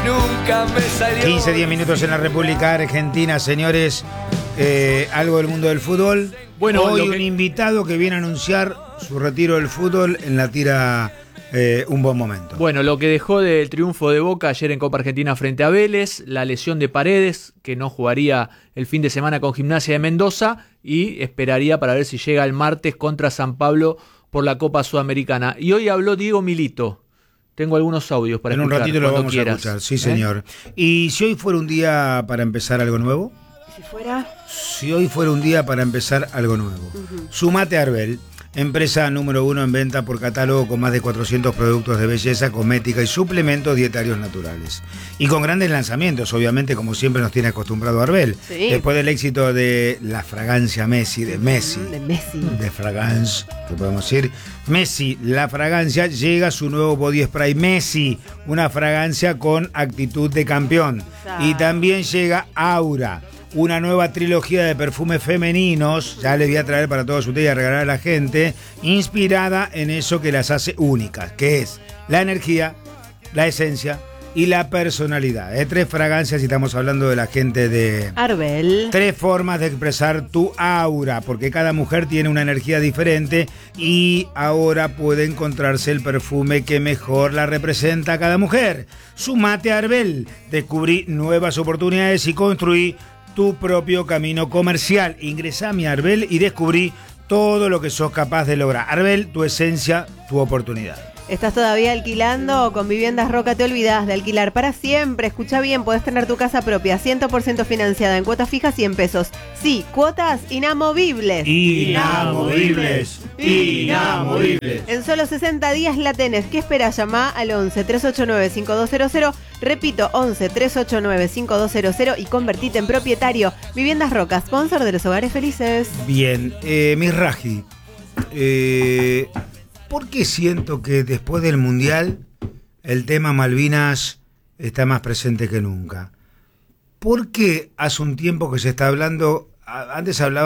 nunca me salió. 15-10 minutos en la República Argentina, señores. Algo del mundo del fútbol. Bueno, hoy un invitado que viene a anunciar su retiro del fútbol en la tira Un Buen Momento. Bueno, lo que dejó del triunfo de Boca ayer en Copa Argentina frente a Vélez, la lesión de Paredes, que no jugaría el fin de semana con Gimnasia de Mendoza y esperaría para ver si llega el martes contra San Pablo por la Copa Sudamericana. Y hoy habló Diego Milito. Tengo algunos audios para escuchar. En un ratito lo vamos quieras. a escuchar, sí señor. ¿Y si hoy fuera un día para empezar algo nuevo? Si hoy fuera un día para empezar algo nuevo. Sumate a Arbel, empresa número 1 en venta por catálogo con más de 400 productos de belleza, cosmética y suplementos dietarios naturales. Y con grandes lanzamientos, obviamente, como siempre nos tiene acostumbrado Arbel. Sí. Después del éxito de la fragancia Messi, de Messi. De fragance, que podemos decir. Messi, la fragancia, llega su nuevo body spray Messi, una fragancia con actitud de campeón. Y también llega Aura, una nueva trilogía de perfumes femeninos, ya les voy a traer para todos ustedes y a regalar a la gente, inspirada en eso que las hace únicas, que es la energía, la esencia y la personalidad. 3 fragancias y estamos hablando de la gente de Arbel. 3 formas de expresar tu aura, porque cada mujer tiene una energía diferente y ahora puede encontrarse el perfume que mejor la representa a cada mujer. Sumate a Arbel, descubrí nuevas oportunidades y construí tu propio camino comercial. Ingresá a mi Arbel y descubrí todo lo que sos capaz de lograr. Arbel, tu esencia, tu oportunidad. ¿Estás todavía alquilando? Con Viviendas Roca te olvidás de alquilar para siempre. Escucha bien, podés tener tu casa propia 100% financiada en cuotas fijas 100 pesos. Sí, cuotas inamovibles. Inamovibles. En solo 60 días la tenés. ¿Qué esperás? Llamá al 11-389-5200. Repito, 11-389-5200 y convertite en propietario. Viviendas Roca, sponsor de los hogares felices. Bien, Misraji, ¿por qué siento que después del Mundial el tema Malvinas está más presente que nunca? ¿Por qué hace un tiempo que se está hablando, antes hablaba